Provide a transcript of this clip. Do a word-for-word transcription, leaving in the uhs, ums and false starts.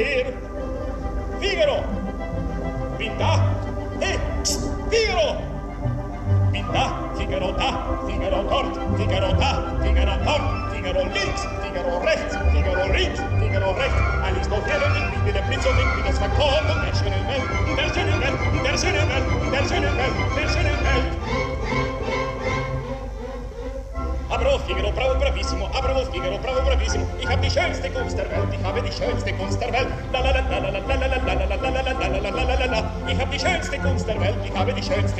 her. Figaro! Bin da! Hey! Psst! Figaro! Bin da! Figaro da! Figaro dort! Figaro da! Figaro dort! Figaro links! Figaro rechts! Figaro links! Figaro rechts! Alles doch herrlich, wie der Blitz und wie das Verkommen der schönen Welt, der schönen Welt, der schönen Welt, der schönen Welt, der schönen Welt. Aber Figaro, bravo, bravissimo, aber Figaro, bravo, bravissimo. Ich habe die schönste Kunst der Welt, ich habe die schönste Kunst der Welt. La la la la la la la la la la la la la la la la la. Ich habe die schönste Kunst der Welt, ich habe die schönste